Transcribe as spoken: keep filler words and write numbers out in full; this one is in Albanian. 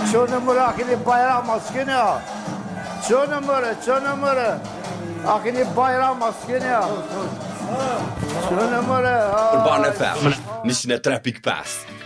Ço numara akini bayram maskeni ya. Ço numara, ço numara. Akini bayram maskeni ya. Ço numara. Urban F M, nishtën e tre pikë pesë.